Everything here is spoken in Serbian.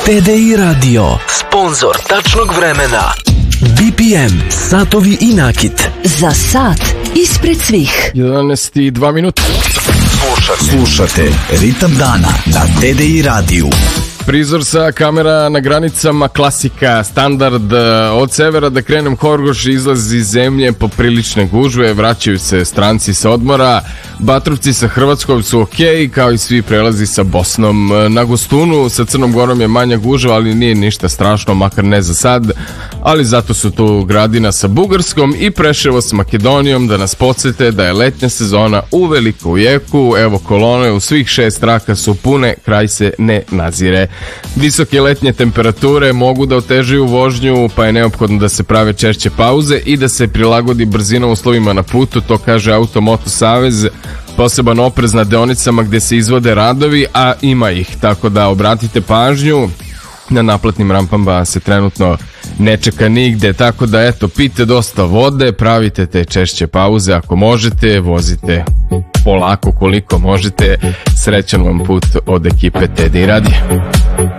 TDI Radio, sponzor tačnog vremena. BPM, satovi i nakit. Za sat ispred svih. 11:02. Slušate Ritam dana na TDI radiju. Prizor sa kamera na granicama, klasika, standard. Od severa da krenem, Horgoš izlazi iz zemlje poprilične gužve, vraćaju se stranci sa odmora, Batrovci sa Hrvatskom su ok, kao i svi prelazi sa Bosnom. Na Gostunu sa Crnom Gorom je manja gužva, ali nije ništa strašno, makar ne za sad, ali zato su tu Gradina sa Bugarskom i Preševo s Makedonijom da nas podsjete da je letnja sezona uveliko u jeku. Evo, kolone u svih 6 traka su pune, kraj se ne nazire. Visoke letnje temperature mogu da otežaju vožnju, pa je neophodno da se prave češće pauze i da se prilagodi brzina uslovima na putu, to kaže Automoto Savez. Poseban oprez na deonicama gdje se izvode radovi, a ima ih, tako da obratite pažnju. Na naplatnim rampama se trenutno ne čeka nigde, tako da eto, pijte dosta vode, pravite te češće pauze ako možete, vozite polako koliko možete. Srećan vam put od ekipe TDI Radija.